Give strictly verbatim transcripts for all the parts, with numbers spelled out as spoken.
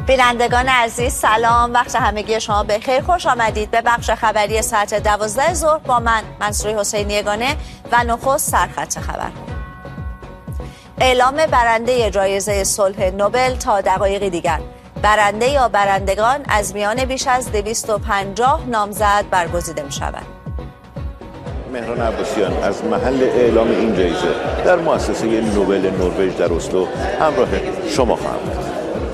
بینندگان عزیز سلام، وقت همگی شما بخیر. خوش آمدید به بخش خبری ساعت دوازده ظهر با من منصوری حسینی یگانه و نخست سرخط خبر. اعلام برنده جایزه صلح نوبل تا دقایقی دیگر. برنده یا برندگان از میان بیش از دویست و پنجاه نامزد برگزیده می شود. مهران عباسیان از محل اعلام این جایزه در مؤسسه نوبل نروژ در اسلو همراه شما خواهم بود.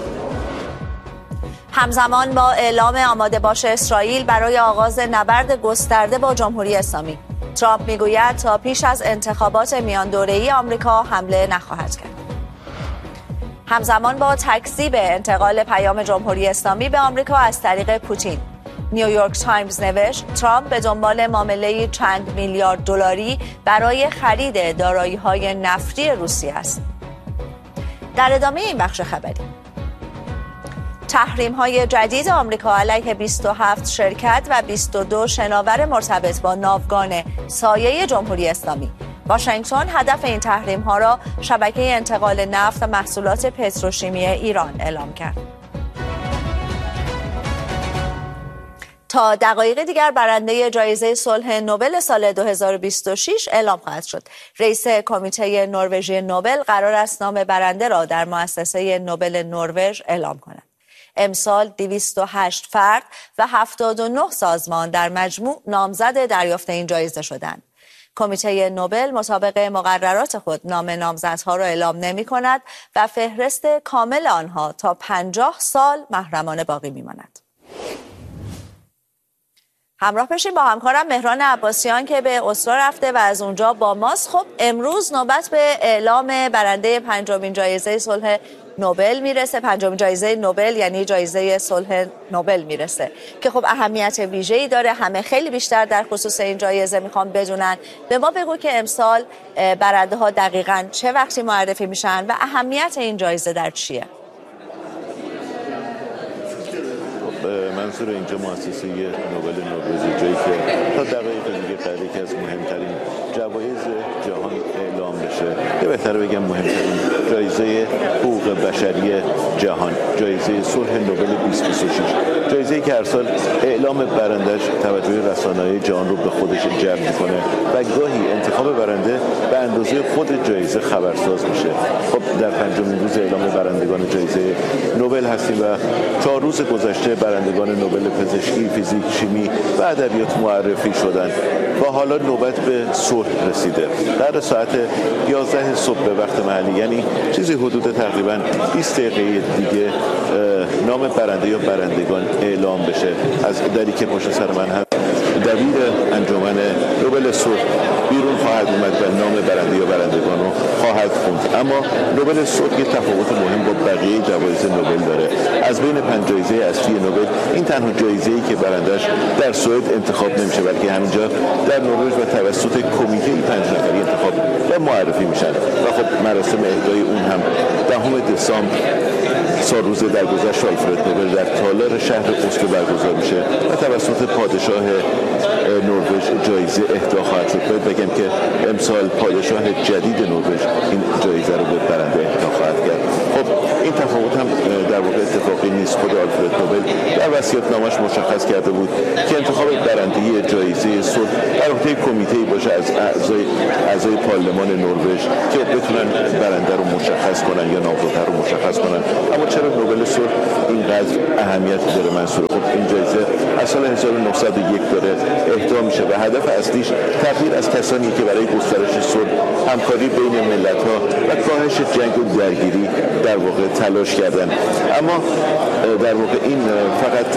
همزمان با اعلام آماده باش اسرائیل برای آغاز نبرد گسترده با جمهوری اسلامی، ترامپ میگوید تا پیش از انتخابات میان دوره‌ای آمریکا حمله نخواهد کرد. همزمان با تکذیب انتقال پیام جمهوری اسلامی به آمریکا از طریق پوتین، نیویورک تایمز نوشت ترامپ به دنبال معامله‌ای چند میلیارد دلاری برای خرید دارایی‌های نفتی روسیه است. در ادامه این بخش خبری، تحریم‌های جدید آمریکا علیه بیست و هفت شرکت و بیست و دو شناور مرتبط با ناوگان سایه جمهوری اسلامی. واشنگتن هدف این تحریم‌ها را شبکه انتقال نفت و محصولات پتروشیمی ایران اعلام کرد. تا دقایق دیگر برنده جایزه صلح نوبل سال دو هزار و بیست و شش اعلام خواهد شد. رئیس کمیته نروژی نوبل قرار است نام برنده را در مؤسسه نوبل نروژ اعلام کند. امسال دویست و هشت فرد و هفتاد و نه سازمان در مجموع نامزد دریافت این جایزه شدند. کمیته نوبل مطابق مقررات خود نام نامزدها را اعلام نمی کند و فهرست کامل آنها تا پنجاه سال محرمانه باقی می ماند. همراه بشیم با همکارم مهران عباسیان که به اسلو رفته و از اونجا با ماست. خب امروز نوبت به اعلام برنده پنجمین جایزه صلح نوبل میرسه. پنجمین جایزه نوبل یعنی جایزه صلح نوبل میرسه که خب اهمیت ویژه‌ای داره. همه خیلی بیشتر در خصوص این جایزه میخوان بدونن. به ما بگو که امسال برنده ها دقیقاً چه وقتی معرفی میشن و اهمیت این جایزه در چیه؟ منظور اینجا مؤسسه نوبل نروژ، جایی که تا دقایق دیگه قراره یکی از مهمترین جوایز جهان اعلام بشه، یا بهتر بگم مهمترین جایزه حقوق بشری جهان، جایزه صلح نوبل بیست و بیست و شش، جایزه‌ای که هر سال اعلام برندش توجه رسانه‌های جهان رو به خودش جلب می‌کنه و گاهی انتخاب برنده به اندازه خود جایزه خبرساز میشه. خب در پنجمین روز اعلام برندگان جایزه نوبل هستیم و چهار روز گذشته برندگان نوبل پزشکی، فیزیک، شیمی و ادبیات معرفی شدند و حالا نوبت به صلح رسیده. در ساعت یازده صبح به وقت محلی، یعنی چیزی حدود تقریبا بیست دقیقه دیگه نام برنده یا برندگان اعلام بشه. از دری که پشت سر من هست دبیر انجمن نوبل صلح بیرون خواهد اومد و نام برنده یا برندگان رو خواهد خوند. اما نوبل صلح یه تفاوت مهم با بقیه جوایز نوبل داره. از بین پنج جایزه اصلی نوبل این تنها جایزه‌ای که برندش در سوئد انتخاب نمیشه، بلکه همینجا در نروژ و توسط کمیته پنج نفری انتخاب و معرفی میشن. و خب مراسم اهدای اون هم دهم دسامبر سال روز درگذشت آلفرد نوبل در تالار شهر اسلو برگزار میشه و توسط پادشاه نروژ جایزه اهدا خواهد شد. باید بگم که امسال پادشاه جدید نروژ این جایزه رو به برنده اهدا خواهد کرد. خب این تفاوت هم در واقع اتفاقی نیست. خود آلفرد نوبل در وصیت‌نامه‌اش مشخص کرده بود که انتخاب برنده جایزه صلح در عهده کمیته‌ای باشه از اعضای اعضای پارلمان نروژ که بتونن برنده رو مشخص کنن یا نامزد رو مشخص کنن. اما چرا نوبل صلح اینقدر اهمیت داره منصور؟ خب این جایزه از سال هزار و نهصد و یک داره اهدا میشه و هدف اصلیش تقدیر از کسانی که برای گسترش صلح، همکاری بین ملت‌ها و کاهش جنگ و درگیری در واقع تلاش کردن. اما در واقع این فقط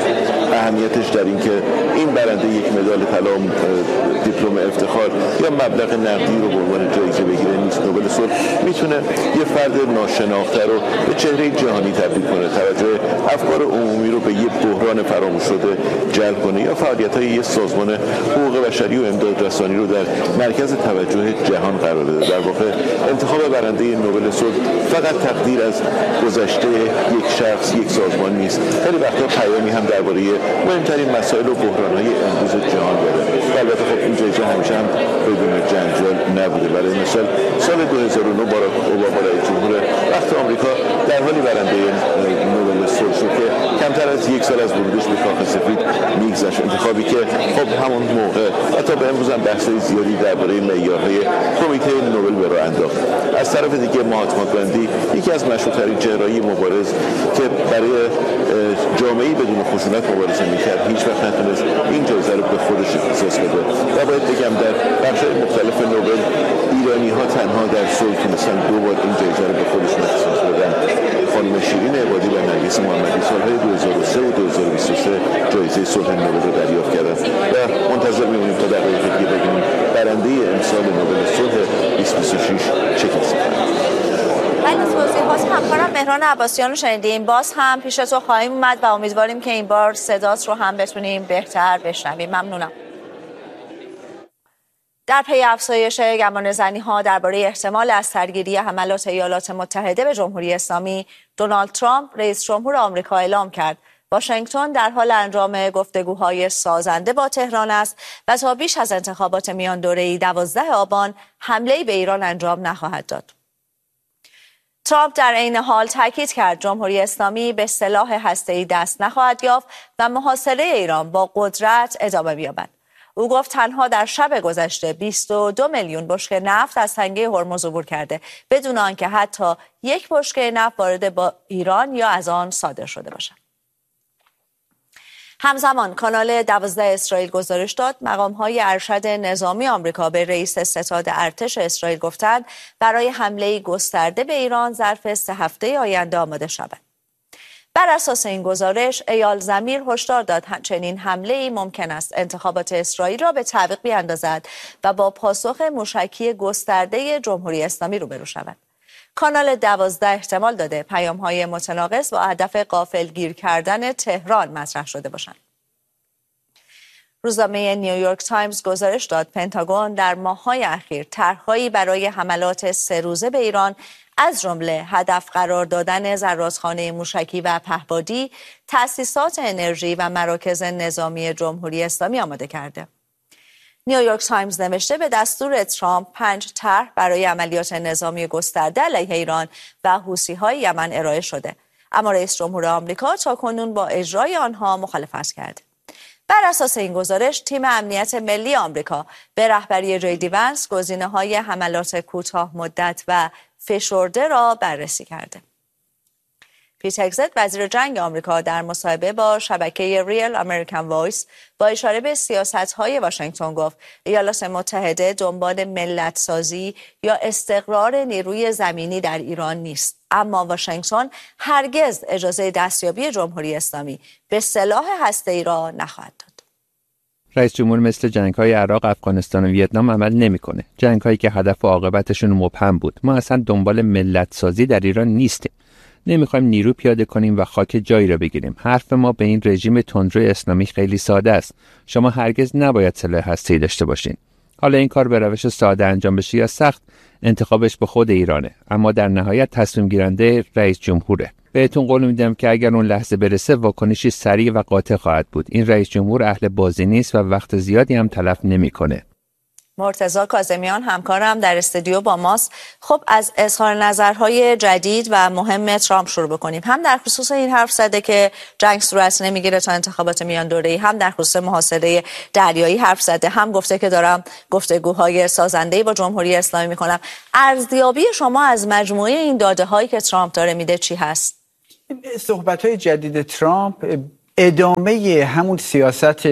اهمیتش در این که این برنده یک مدال طلا، دیپلم افتخار یا مبلغ نقدی رو به عنوان جایزه بگیره نیست. نوبل صلح میتونه یه فرد ناشناخته رو به چهره جهانی تبدیل کنه، توجه افکار عمومی رو به یه بحران فراموش شده جلب کنه یا فعالیت‌های یه سازمان حقوق بشری و امداد رسانی رو در مرکز توجه جهان قرار بده. در واقع انتخاب برنده نوبل صلح فقط تقدیر از گذشته یک شخص، یک سازمان نیست. خیلی وقتا پیامی هم درباره مهمترین مسائل و بحران‌های امروز جهان داره. البته خب این جایزه همیشه هم بدون جنجال نبوده. برای مثال سال دو هزار و نه باراک اوباما رئیس جمهور وقت آمریکا در حالی برنده نوبل صلح شد که کمتر از یک سال از ورودش به کاخ سفید میگذشت. انتخابی که خب همون موقع و تا به امروز هم بحث‌های زیادی درباره معیارهای کمیته نوبل به راه انداخت. از طرف دیگه مهاتما گاندی یکی از مشهورترین چهره‌های مبارز که برای جامعه‌ای بدون خشونت مبارزه می‌کرد هیچ وقت نتونست این جایزه رو به خودش اختصاص بده و باید بگم در بخش‌های مختلف نوبل ایرانی‌ها تنها در صلح تونستن دو بار این جایزه رو به خودشون اختصاص بدن. خانم شیرین عبادی و نرگس محمدی سال‌های دو هزار و سه و دو هزار و بیست و سه جایزه صلح نوبل رو دریافت کردند و منتظر می‌مونیم تا دقایق دیگه ببینیم برنده امسال نوبل صلح بیست بیست و شش چه کسی است. من توضیحات همکارم مهران عباسیان رو شنیدیم. باز هم پیش تو خواهیم اومد و امیدواریم که این بار صدات رو هم بتونیم بهتر بشنویم. ممنونم. در پی افزایش گمانه‌زنی‌ها درباره احتمال از سرگیری حملات ایالات متحده به جمهوری اسلامی، دونالد ترامپ رئیس جمهور آمریکا اعلام کرد واشنگتن در حال انجام گفتگوهای سازنده با تهران است و تا بیش از انتخابات میان دوره‌ای دوازده آبان حمله‌ای به ایران انجام نخواهد داد. ترامپ در عین حال تاکید کرد جمهوری اسلامی به سلاح هسته‌ای دست نخواهد یافت و محاصره ایران با قدرت ادامه می‌یابد. او گفت تنها در شب گذشته بیست و دو میلیون بشکه نفت از تنگه هرمز عبور کرده بدون آنکه حتی یک بشکه نفت وارد با ایران یا از آن صادر شده باشد. همزمان کانال دوازده اسرائیل گزارش داد مقام‌های ارشد نظامی آمریکا به رئیس ستاد ارتش اسرائیل گفتند برای حمله گسترده به ایران ظرف سه هفته آینده آماده شود. بر اساس این گزارش ایال زمیر هشدار داد همچنین حمله‌ای ممکن است انتخابات اسرائیل را به تعویق بیاندازد و با پاسخ موشکی گسترده جمهوری اسلامی روبرو شود. کانال دوازده احتمال داده پیام‌های متناقض با هدف غافلگیر کردن تهران مطرح شده باشند. روزنامه نیویورک تایمز گزارش داد پنتاگون در ماه‌های اخیر طرح‌هایی برای حملات سه روزه به ایران از جمله هدف قرار دادن زرادخانه موشکی و پهپادی، تأسیسات انرژی و مراکز نظامی جمهوری اسلامی آماده کرده. نیویورک تایمز نوشته به دستور ترامپ پنج طرح برای عملیات نظامی گسترده علیه ایران و حوثی‌های یمن ارائه شده، اما رئیس جمهور آمریکا تاکنون با اجرای آنها مخالفت کرد. بر اساس این گزارش تیم امنیت ملی آمریکا به رهبری جی دی ونس گزینه‌های حملات کوتاه مدت و فشرده را بررسی کرده. پیت هگزت وزیر جنگ آمریکا در مصاحبه با شبکه ریل امریکن وایس با اشاره به سیاست‌های واشنگتن گفت ایالات متحده دنبال ملت سازی یا استقرار نیروی زمینی در ایران نیست، اما واشنگتن هرگز اجازه دستیابی جمهوری اسلامی به سلاح هسته‌ای را نخواهد داد. رئیس جمهور مثل جنگ‌های عراق، افغانستان و ویتنام عمل نمی‌کنه. جنگ‌هایی که هدف و عاقبتشون مبهم بود. ما اصلا دنبال ملت سازی در ایران نیستیم. نمیخوایم نیرو پیاده کنیم و خاک جایی را بگیریم. حرف ما به این رژیم تندروی اسلامی خیلی ساده است. شما هرگز نباید سلاح هسته‌ای داشته باشین. حالا این کار به روش ساده انجام بشه یا سخت، انتخابش به خود ایرانه، اما در نهایت تصمیم گیرنده رئیس جمهوره. بهتون قول میدم که اگر اون لحظه برسه واکنشی سریع و قاطع خواهد بود. این رئیس جمهور اهل بازی نیست و وقت زیادی هم تلف نمیکنه. مرتضی کاظمیان همکارم در استودیو با ماست. خب از اظهار نظرهای جدید و مهم ترامپ شروع بکنیم. هم در خصوص این حرف زده که جنگ صورت نمیگیره تا انتخابات میان دوره‌ای، هم در خصوص محاصره دریایی حرف زده، هم گفته که دارم گفتگوهای سازنده‌ای با جمهوری اسلامی میکنم. ارزیابی شما از مجموعه این داده‌هایی که ترامپ داره میده چی هست؟ صحبت‌های جدید ترامپ ادامه همون سیاست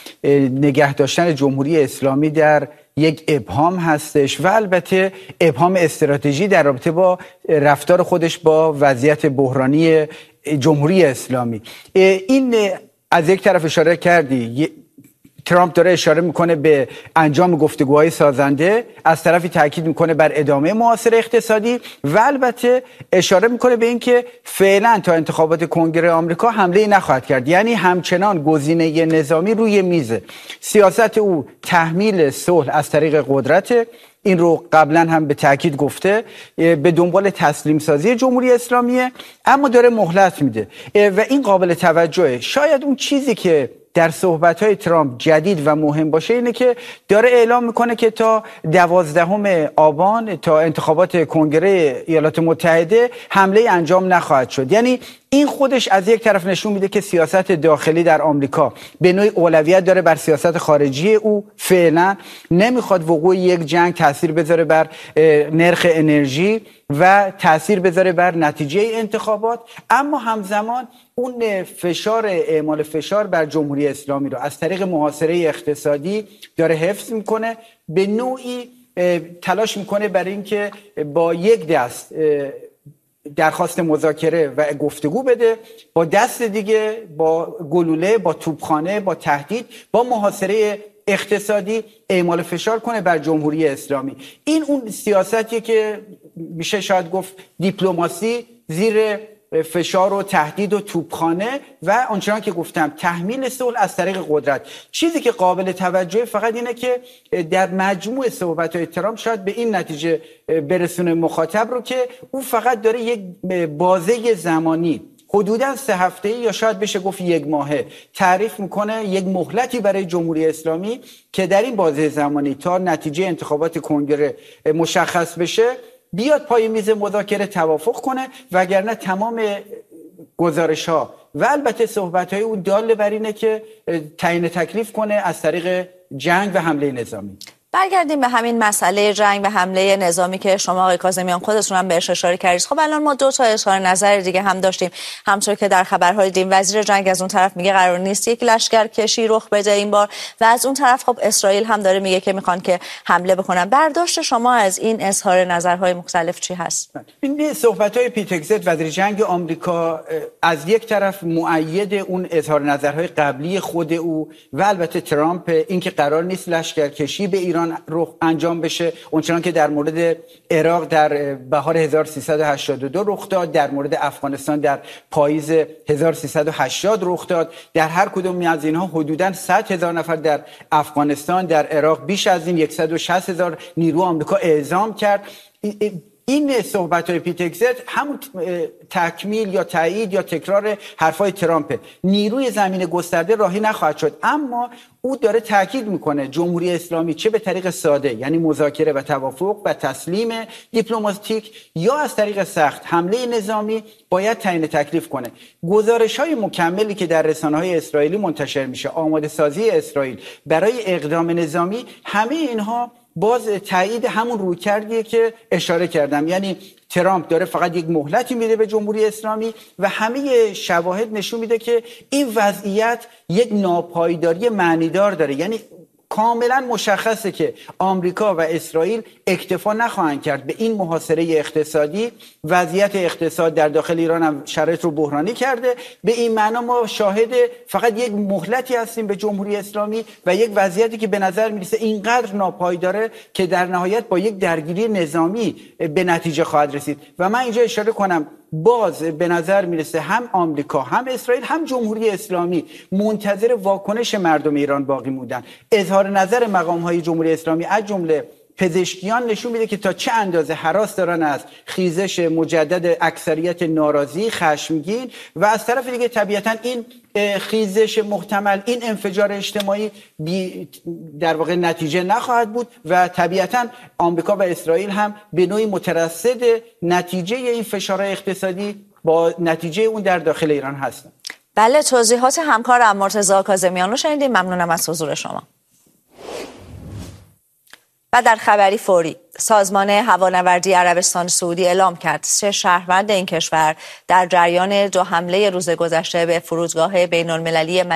نگه داشتن جمهوری اسلامی در یک ابهام هستش و البته ابهام استراتژی در رابطه با رفتار خودش با وضعیت بحرانی جمهوری اسلامی. این از یک طرف اشاره کردی، ترامپ داره اشاره میکنه به انجام گفتگوهای سازنده، از طرفی تاکید میکنه بر ادامه محاصره اقتصادی و البته اشاره میکنه به اینکه فعلا تا انتخابات کنگره آمریکا حمله نخواهد کرد، یعنی همچنان گزینه نظامی روی میزه. سیاست او تحمیل صلح از طریق قدرت، این رو قبلا هم به تاکید گفته، به دنبال تسلیم سازی جمهوری اسلامیه، اما داره مهلت میده و این قابل توجهه. شاید اون چیزی که در صحبت‌های ترامپ جدید و مهم باشه اینه که داره اعلام میکنه که تا دوازدهم آبان، تا انتخابات کنگره ایالات متحده، حمله انجام نخواهد شد. یعنی این خودش از یک طرف نشون میده که سیاست داخلی در آمریکا به نوعی اولویت داره بر سیاست خارجی او. فعلا نمیخواد وقوع یک جنگ تاثیر بذاره بر نرخ انرژی و تاثیر بذاره بر نتیجه انتخابات، اما همزمان اون فشار اعمال فشار بر جمهوری اسلامی رو از طریق محاصره اقتصادی داره حفظ میکنه، به نوعی تلاش میکنه برای اینکه با یک دست درخواست مذاکره و گفتگو بده، با دست دیگه با گلوله، با توپخانه، با تهدید، با محاصره اقتصادی اعمال فشار کنه بر جمهوری اسلامی. این اون سیاستیه که میشه شاید گفت دیپلماسی زیر فشار و تهدید و توپخانه و آنچنان که گفتم تحمیل صلح از طریق قدرت. چیزی که قابل توجه فقط اینه که در مجموع صحبت‌های ترامپ شاید به این نتیجه برسونه مخاطب رو که او فقط داره یک بازه زمانی حدوداً سه هفته‌ای یا شاید بشه گفت یک ماهه تعریف میکنه، یک مهلتی برای جمهوری اسلامی که در این بازه زمانی تا نتیجه انتخابات کنگره مشخص بشه بیاد پای میز مذاکره توافق کنه، وگرنه تمام گزارش‌ها و البته صحبت‌های اون دال بر اینه که تعیین تکلیف کنه از طریق جنگ و حمله نظامی. برگردیم به همین مسئله جنگ و حمله نظامی که شما آقای کاظمیان خودتون هم بهش اشاره کردید. خب الان ما دو تا اظهار نظر دیگه هم داشتیم، همونطور که در خبرهای دیدیم وزیر جنگ از اون طرف میگه قرار نیست یک لشکرکشی رخ بده این بار، و از اون طرف خب اسرائیل هم داره میگه که میخوان که حمله بکنن. برداشت شما از این اظهار نظرهای مختلف چی هست؟ این صحبت‌های پیت هگزت وزیر جنگ آمریکا از یک طرف مؤید اون اظهار نظرهای قبلی خود او و البته ترامپ، اینکه قرار نیست لشکرکشی به ایران رو انجام بشه، اونچنان که در مورد عراق در بهار هزار و سیصد و هشتاد و دو رخ داد، در مورد افغانستان در پاییز هزار و سیصد و هشتاد رخ داد. در هر کدوم از اینها حدوداً صد هزار نفر در افغانستان، در عراق بیش از این صد و شصت هزار نیرو آمریکا اعزام کرد. این صحبت‌های پیت هگزت همون تکمیل یا تایید یا تکرار حرفای ترامپ. نیروی زمین گسترده راهی نخواهد شد، اما او داره تاکید میکنه جمهوری اسلامی چه به طریق ساده یعنی مذاکره و توافق و تسلیم دیپلماتیک یا از طریق سخت حمله نظامی باید تعیین تکلیف کنه. گزارش‌های مکملی که در رسانه‌های اسرائیلی منتشر میشه، آماده سازی اسرائیل برای اقدام نظامی، همه اینها باز تایید همون رویکردیه که اشاره کردم، یعنی ترامپ داره فقط یک مهلتی میده به جمهوری اسلامی و همه شواهد نشون میده که این وضعیت یک ناپایداری معنیدار داره. یعنی کاملا مشخصه که آمریکا و اسرائیل اکتفا نخواهند کرد به این محاصره اقتصادی. وضعیت اقتصاد در داخل ایران هم شرایط رو بحرانی کرده. به این معنا ما شاهد فقط یک مهلتی هستیم به جمهوری اسلامی و یک وضعیتی که به نظر میرسه اینقدر ناپایداره که در نهایت با یک درگیری نظامی به نتیجه خواهد رسید. و من اینجا اشاره کنم باز به نظر میرسه هم آمریکا هم اسرائیل هم جمهوری اسلامی منتظر واکنش مردم ایران باقی موندن. اظهار نظر مقام‌های جمهوری اسلامی از جمله پزشکیان نشون میده که تا چه اندازه هراس دارن از خیزش مجدد اکثریت ناراضی، خشمگین، و از طرف دیگه طبیعتا این خیزش محتمل، این انفجار اجتماعی بی در واقع نتیجه نخواهد بود و طبیعتا آمریکا و اسرائیل هم به نوعی مترصد نتیجه این فشارهای اقتصادی با نتیجه اون در داخل ایران هستن. بله، توضیحات همکارم مرتضی کاظمیان رو شنیدیم. ممنونم از حضور شما. و در خبری فوری، سازمان هوانوردی عربستان سعودی اعلام کرد سه شهروند این کشور در جریان دو حمله روز گذشته به فرودگاه بین‌المللی